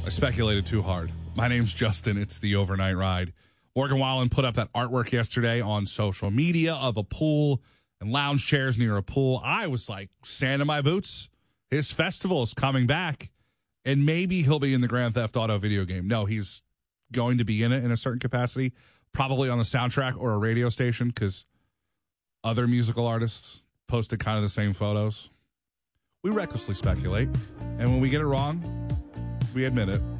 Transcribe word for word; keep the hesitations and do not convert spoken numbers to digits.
I speculated too hard. My name's Justin. It's the Overnight Ride. Morgan Wallen put up that artwork yesterday on social media of a pool and lounge chairs near a pool. I was like, sand in my boots. His festival is coming back, and maybe he'll be in the Grand Theft Auto video game. No, he's going to be in it in a certain capacity, probably on the soundtrack or a radio station, because other musical artists posted kind of the same photos. We recklessly speculate, and when we get it wrong, we admit it.